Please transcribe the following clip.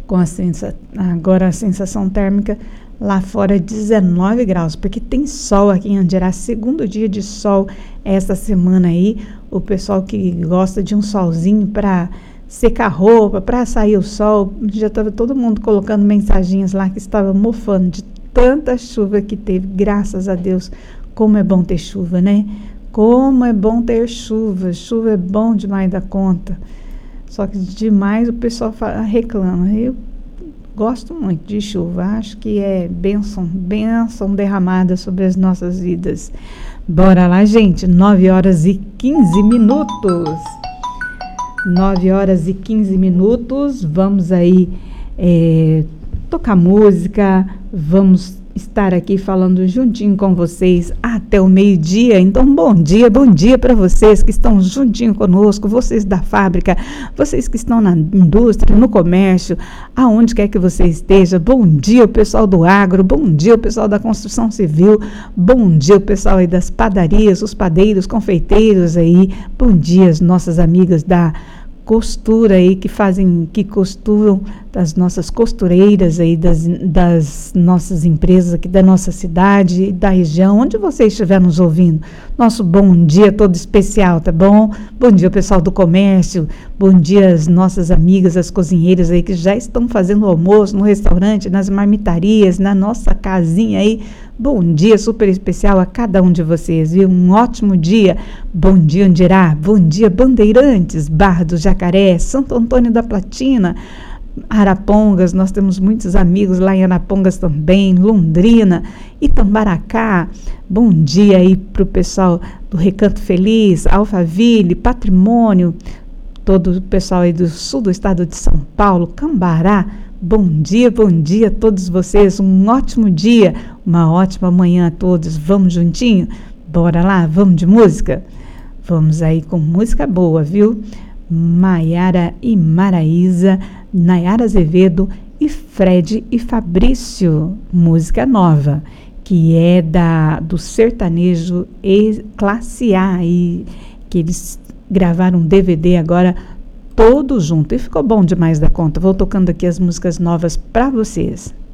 agora a sensação térmica lá fora é 19 graus, porque tem sol aqui em Andirá, segundo dia de sol essa semana aí. O pessoal que gosta de um solzinho para secar roupa, para sair o sol, já estava todo mundo colocando mensagens lá que estava mofando de tanta chuva que teve, graças a Deus. Como é bom ter chuva, né? Como é bom ter chuva, chuva é bom demais da conta. Só que demais o pessoal reclama. Eu gosto muito de chuva, acho que é bênção derramada sobre as nossas vidas. Bora lá, gente, 9 horas e 15 minutos. 9 horas e 15 minutos, vamos aí tocar música, vamos estar aqui falando juntinho com vocês até o meio-dia. Então, bom dia para vocês que estão juntinho conosco, vocês da fábrica, vocês que estão na indústria, no comércio, aonde quer que você esteja. Bom dia o pessoal do agro, bom dia o pessoal da construção civil, bom dia o pessoal aí das padarias, os padeiros, confeiteiros aí, bom dia as nossas amigas da costura aí que costuram, das nossas costureiras aí, das nossas empresas aqui da nossa cidade, da região, onde você estiver nos ouvindo. Nosso bom dia todo especial, tá bom? Bom dia pessoal do comércio, bom dia as nossas amigas, as cozinheiras aí que já estão fazendo almoço no restaurante, nas marmitarias, na nossa casinha aí. Bom dia super especial a cada um de vocês, viu? Um ótimo dia. Bom dia, Andirá. Bom dia, Bandeirantes, Barra do Jacaré, Santo Antônio da Platina, Arapongas. Nós temos muitos amigos lá em Arapongas também, Londrina, Itambaracá. Bom dia aí para o pessoal do Recanto Feliz, Alphaville, Patrimônio, todo o pessoal aí do sul do estado de São Paulo, Cambará. Bom dia a todos vocês, um ótimo dia, uma ótima manhã a todos. Vamos juntinho? Bora lá, vamos de música? Vamos aí com música boa, viu? Maiara e Maraísa, Nayara Azevedo e Fred e Fabrício, música nova, que é do sertanejo classe A, e que eles gravaram um DVD agora todo junto, e ficou bom demais da conta. Vou tocando aqui as músicas novas para vocês.